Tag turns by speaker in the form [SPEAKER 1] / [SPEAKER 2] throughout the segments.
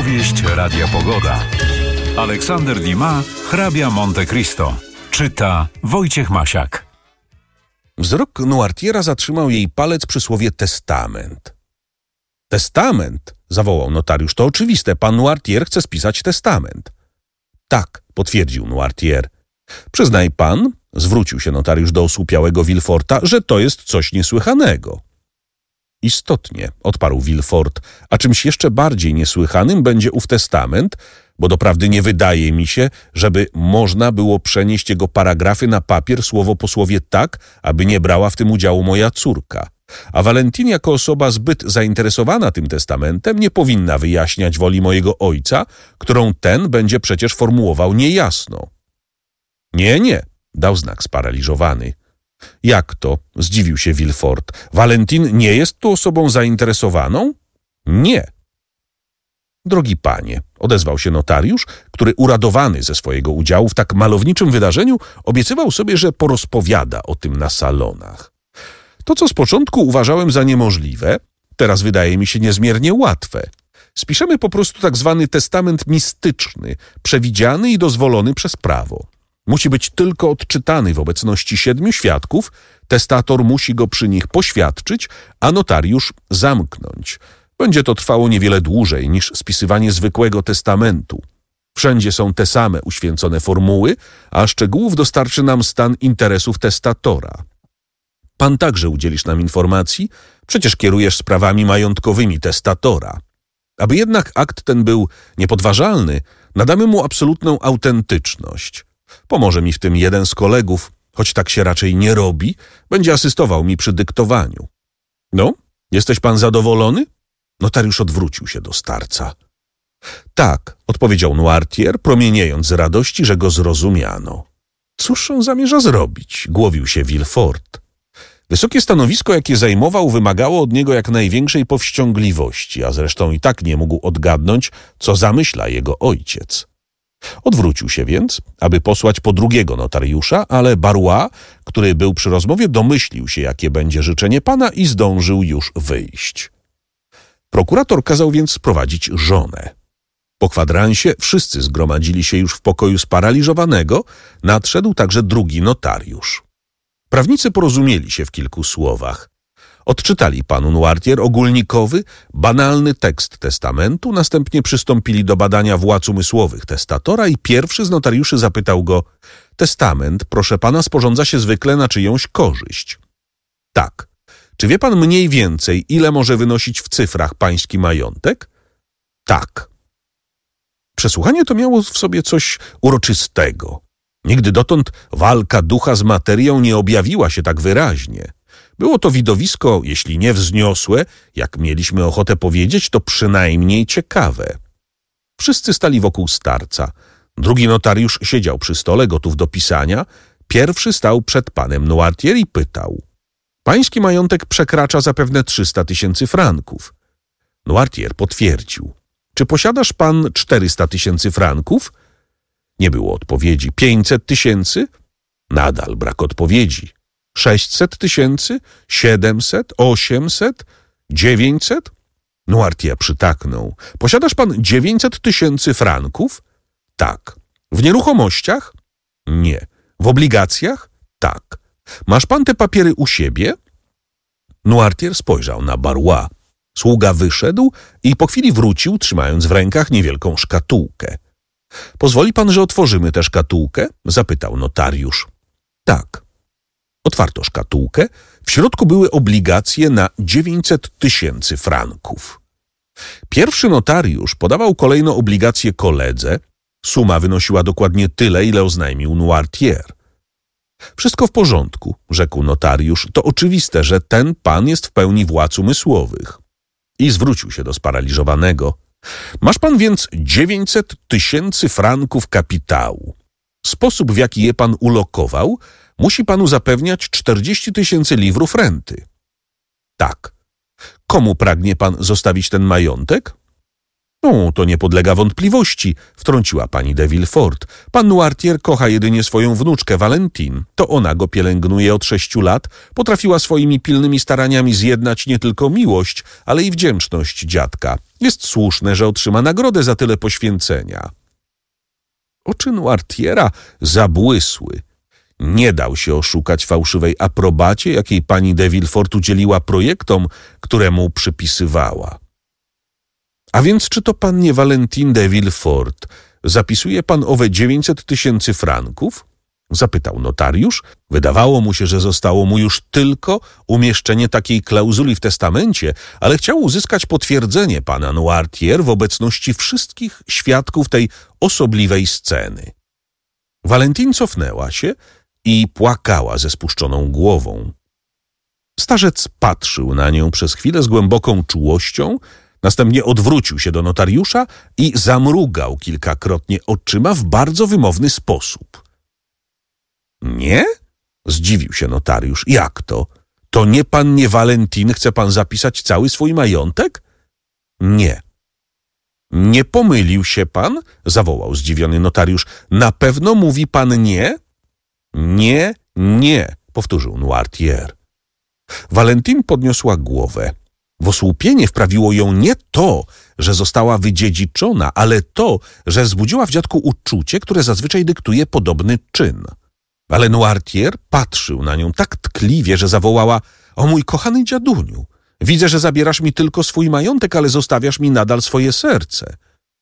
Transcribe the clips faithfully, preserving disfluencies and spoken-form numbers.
[SPEAKER 1] Powieść Radia Pogoda. Aleksander Dumas, hrabia Monte Cristo. Czyta Wojciech Masiak.
[SPEAKER 2] Wzrok Noirtiera zatrzymał jej palec przy słowie testament. Testament? Zawołał notariusz. To oczywiste, pan Noirtier chce spisać testament. Tak, potwierdził Noirtier. Przyznaj pan, zwrócił się notariusz do osłupiałego Villeforta, że to jest coś niesłychanego. Istotnie, odparł Villefort, a czymś jeszcze bardziej niesłychanym będzie ów testament, bo doprawdy nie wydaje mi się, żeby można było przenieść jego paragrafy na papier słowo po słowie tak, aby nie brała w tym udziału moja córka. A Valentin jako osoba zbyt zainteresowana tym testamentem nie powinna wyjaśniać woli mojego ojca, którą ten będzie przecież formułował niejasno. Nie, nie, dał znak sparaliżowany. Jak to? Zdziwił się Villefort. Valentin nie jest tu osobą zainteresowaną? Nie. Drogi panie, odezwał się notariusz, który uradowany ze swojego udziału w tak malowniczym wydarzeniu obiecywał sobie, że porozpowiada o tym na salonach. To, co z początku uważałem za niemożliwe, teraz wydaje mi się niezmiernie łatwe. Spiszemy po prostu tak zwany testament mistyczny, przewidziany i dozwolony przez prawo. Musi być tylko odczytany w obecności siedmiu świadków, testator musi go przy nich poświadczyć, a notariusz zamknąć. Będzie to trwało niewiele dłużej niż spisywanie zwykłego testamentu. Wszędzie są te same uświęcone formuły, a szczegółów dostarczy nam stan interesów testatora. Pan także udzielisz nam informacji, przecież kierujesz sprawami majątkowymi testatora. Aby jednak akt ten był niepodważalny, nadamy mu absolutną autentyczność. Pomoże mi w tym jeden z kolegów, choć tak się raczej nie robi, będzie asystował mi przy dyktowaniu. No, jesteś pan zadowolony? Notariusz odwrócił się do starca. Tak, odpowiedział Noirtier, promieniejąc z radości, że go zrozumiano. Cóż on zamierza zrobić? Głowił się Villefort. Wysokie stanowisko, jakie zajmował, wymagało od niego jak największej powściągliwości, a zresztą i tak nie mógł odgadnąć, co zamyśla jego ojciec. Odwrócił się więc, aby posłać po drugiego notariusza, ale Barrois, który był przy rozmowie, domyślił się, jakie będzie życzenie pana i zdążył już wyjść. Prokurator kazał więc sprowadzić żonę. Po kwadransie wszyscy zgromadzili się już w pokoju sparaliżowanego, nadszedł także drugi notariusz. Prawnicy porozumieli się w kilku słowach. Odczytali panu Noirtier ogólnikowy, banalny tekst testamentu, następnie przystąpili do badania władz umysłowych testatora i pierwszy z notariuszy zapytał go: testament, proszę pana, sporządza się zwykle na czyjąś korzyść. Tak. Czy wie pan mniej więcej, ile może wynosić w cyfrach pański majątek? Tak. Przesłuchanie to miało w sobie coś uroczystego. Nigdy dotąd walka ducha z materią nie objawiła się tak wyraźnie. Było to widowisko, jeśli nie wzniosłe, jak mieliśmy ochotę powiedzieć, to przynajmniej ciekawe. Wszyscy stali wokół starca. Drugi notariusz siedział przy stole, gotów do pisania. Pierwszy stał przed panem Noirtier i pytał: pański majątek przekracza zapewne trzysta tysięcy franków. Noirtier potwierdził. Czy posiadasz pan czterysta tysięcy franków? Nie było odpowiedzi. pięćset tysięcy? Nadal brak odpowiedzi. sześćset tysięcy? siedemset? osiemset? dziewięćset? Noirtier przytaknął. Posiadasz pan dziewięćset tysięcy franków? Tak. W nieruchomościach? Nie. W obligacjach? Tak. Masz pan te papiery u siebie? Noirtier spojrzał na Barrois. Sługa wyszedł i po chwili wrócił, trzymając w rękach niewielką szkatułkę. Pozwoli pan, że otworzymy tę szkatułkę? Zapytał notariusz. Tak. Otwarto szkatułkę. W środku były obligacje na dziewięćset tysięcy franków. Pierwszy notariusz podawał kolejno obligacje koledze. Suma wynosiła dokładnie tyle, ile oznajmił Noirtier. Wszystko w porządku, rzekł notariusz. To oczywiste, że ten pan jest w pełni władz umysłowych. I zwrócił się do sparaliżowanego. Masz pan więc dziewięćset tysięcy franków kapitału. Sposób, w jaki je pan ulokował, musi panu zapewniać czterdzieści tysięcy liwrów renty. Tak. Komu pragnie pan zostawić ten majątek? No, to nie podlega wątpliwości, wtrąciła pani de Villefort. Pan Noirtier kocha jedynie swoją wnuczkę Valentine. To ona go pielęgnuje od sześciu lat. Potrafiła swoimi pilnymi staraniami zjednać nie tylko miłość, ale i wdzięczność dziadka. Jest słuszne, że otrzyma nagrodę za tyle poświęcenia. Oczy Noirtiera zabłysły. Nie dał się oszukać fałszywej aprobacie, jakiej pani de Villefort udzieliła projektom, które mu przypisywała. A więc czy to pannie Valentine de Villefort zapisuje pan owe dziewięćset tysięcy franków? Zapytał notariusz. Wydawało mu się, że zostało mu już tylko umieszczenie takiej klauzuli w testamencie, ale chciał uzyskać potwierdzenie pana Noirtier w obecności wszystkich świadków tej osobliwej sceny. Valentine cofnęła się i płakała ze spuszczoną głową. Starzec patrzył na nią przez chwilę z głęboką czułością, następnie odwrócił się do notariusza i zamrugał kilkakrotnie oczyma w bardzo wymowny sposób. Nie? Zdziwił się notariusz. Jak to? To nie pannie Valentine chce pan zapisać cały swój majątek? Nie. Nie pomylił się pan? Zawołał zdziwiony notariusz. Na pewno mówi pan nie? Nie, nie, powtórzył Noirtier. Valentine podniosła głowę. W osłupienie wprawiło ją nie to, że została wydziedziczona, ale to, że wzbudziła w dziadku uczucie, które zazwyczaj dyktuje podobny czyn. Ale Noirtier patrzył na nią tak tkliwie, że zawołała: o mój kochany dziaduniu, widzę, że zabierasz mi tylko swój majątek, ale zostawiasz mi nadal swoje serce.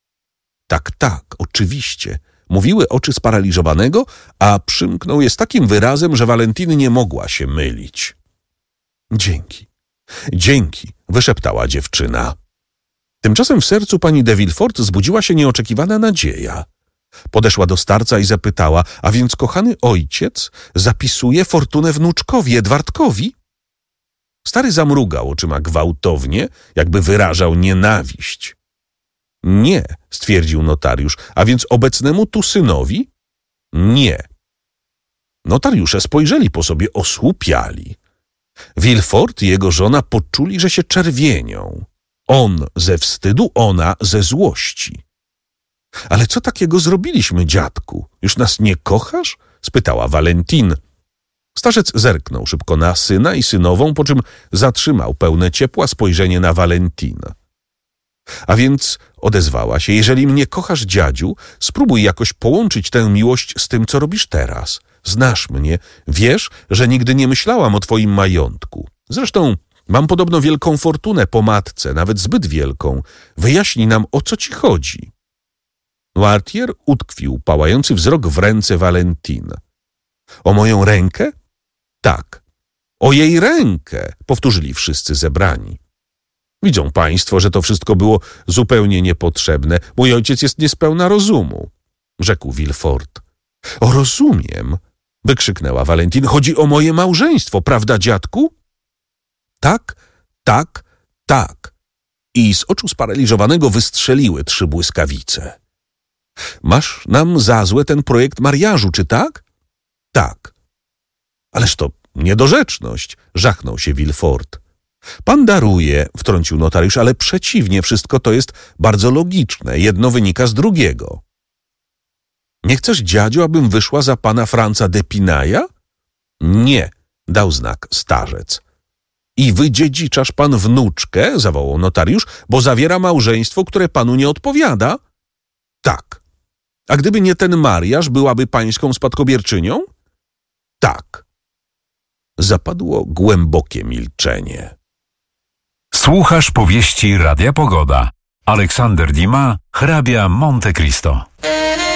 [SPEAKER 2] Tak, tak, oczywiście, mówiły oczy sparaliżowanego, a przymknął je z takim wyrazem, że Valentine nie mogła się mylić. Dzięki, dzięki, wyszeptała dziewczyna. Tymczasem w sercu pani de Villefort zbudziła się nieoczekiwana nadzieja. Podeszła do starca i zapytała: a więc kochany ojciec zapisuje fortunę wnuczkowi, Edwardkowi? Stary zamrugał oczyma gwałtownie, jakby wyrażał nienawiść. Nie, stwierdził notariusz, a więc obecnemu tu synowi? Nie. Notariusze spojrzeli po sobie osłupiali. Villefort i jego żona poczuli, że się czerwienią. On ze wstydu, ona ze złości. Ale co takiego zrobiliśmy, dziadku? Już nas nie kochasz? Spytała Valentine. Starzec zerknął szybko na syna i synową, po czym zatrzymał pełne ciepła spojrzenie na Valentine. A więc, odezwała się, jeżeli mnie kochasz, dziadziu, spróbuj jakoś połączyć tę miłość z tym, co robisz teraz. Znasz mnie, wiesz, że nigdy nie myślałam o twoim majątku. Zresztą mam podobno wielką fortunę po matce, nawet zbyt wielką. Wyjaśnij nam, o co ci chodzi. Noirtier utkwił pałający wzrok w ręce Valentine. O moją rękę? Tak. O jej rękę, powtórzyli wszyscy zebrani. Widzą państwo, że to wszystko było zupełnie niepotrzebne. Mój ojciec jest niespełna rozumu, rzekł Villefort. O, rozumiem, wykrzyknęła Valentine. Chodzi o moje małżeństwo, prawda, dziadku? Tak, tak, tak. I z oczu sparaliżowanego wystrzeliły trzy błyskawice. Masz nam za złe ten projekt mariażu, czy tak? Tak. Ależ to niedorzeczność, żachnął się Villefort. Pan daruje, wtrącił notariusz, ale przeciwnie, wszystko to jest bardzo logiczne. Jedno wynika z drugiego. Nie chcesz, dziadziu, abym wyszła za pana Franca d'Epinaja? Nie, dał znak starzec. I wydziedziczasz pan wnuczkę, zawołał notariusz, bo zawiera małżeństwo, które panu nie odpowiada? Tak. A gdyby nie ten mariaż, byłaby pańską spadkobierczynią? Tak. Zapadło głębokie milczenie.
[SPEAKER 1] Słuchasz powieści Radia Pogoda. Aleksander Dumas, hrabia Monte Cristo.